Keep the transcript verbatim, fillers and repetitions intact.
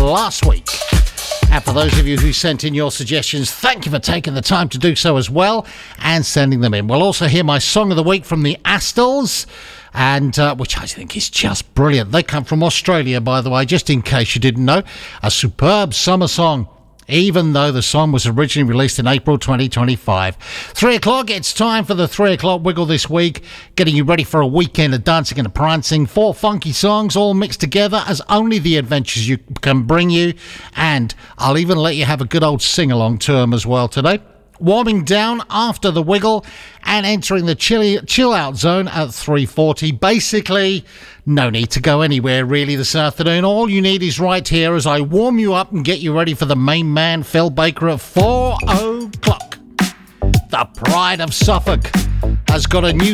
last week. And for those of you who sent in your suggestions, thank you for taking the time to do so as well and sending them in. We'll also hear my song of the week from the Astles, and uh, which I think is just brilliant. They come from Australia, by the way, just in case you didn't know. A superb summer song, even though the song was originally released in April twenty twenty-five. Three o'clock, it's time for the three o'clock wiggle this week, getting you ready for a weekend of dancing and prancing. Four funky songs all mixed together as only the adventures you can bring you, and I'll even let you have a good old sing-along to them as well today. Warming down after the wiggle and entering the chilly, chill-out zone at three forty. Basically, no need to go anywhere really this afternoon. All you need is right here as I warm you up and get you ready for the main man, Phil Baker, at four o'clock. The Pride of Suffolk has got a new